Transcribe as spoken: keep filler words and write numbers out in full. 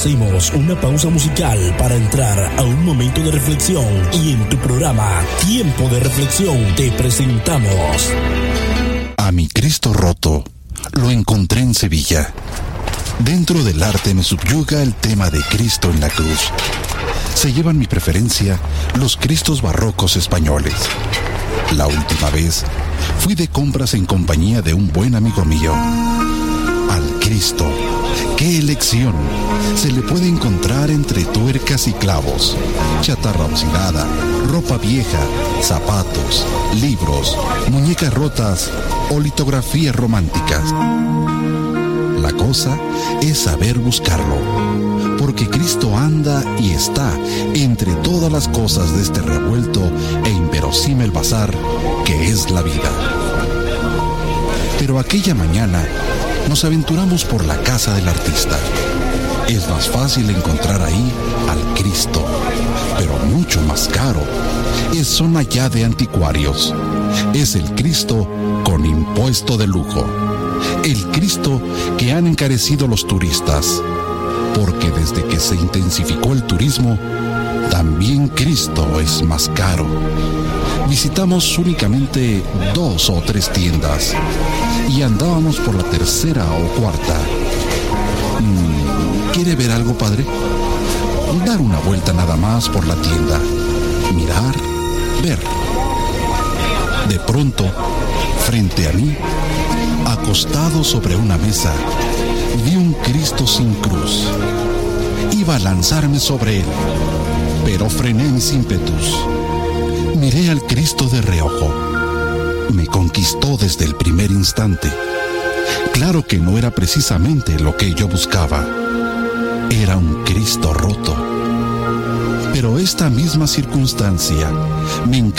Hacemos una pausa musical para entrar a un momento de reflexión y en tu programa Tiempo de Reflexión te presentamos A mi Cristo roto lo encontré en Sevilla. Dentro del arte me subyuga el tema de Cristo en la cruz. Se llevan mi preferencia los Cristos barrocos españoles. La última vez fui de compras en compañía de un buen amigo mío. Al Cristo, ¡qué elección! Se le puede encontrar entre tuercas y clavos, chatarra oxidada, ropa vieja, zapatos, libros, muñecas rotas o litografías románticas. La cosa es saber buscarlo, porque Cristo anda y está entre todas las cosas de este revuelto e inverosímil bazar que es la vida. Pero aquella mañana nos aventuramos por la casa del artista. Es más fácil encontrar ahí al Cristo, pero mucho más caro. Es zona ya de anticuarios. Es el Cristo con impuesto de lujo. El Cristo que han encarecido los turistas, porque desde que se intensificó el turismo, también Cristo es más caro. Visitamos únicamente dos o tres tiendas y andábamos por la tercera o cuarta. ¿Quiere ver algo, padre? Dar una vuelta nada más por la tienda. Mirar, ver. De pronto, frente a mí, acostado sobre una mesa, vi un Cristo sin cruz. Iba a lanzarme sobre él, pero frené mis ímpetus. Miré al Cristo de reojo. Me conquistó desde el primer instante. Claro que no era precisamente lo que yo buscaba. Era un Cristo roto. Pero esta misma circunstancia me encantó.